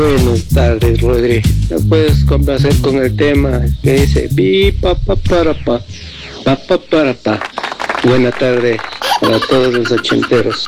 Buenas tardes, Rodri. ¿Me puedes complacer con el tema que dice pi pa pa para pa? Buena tarde para todos los ochenteros.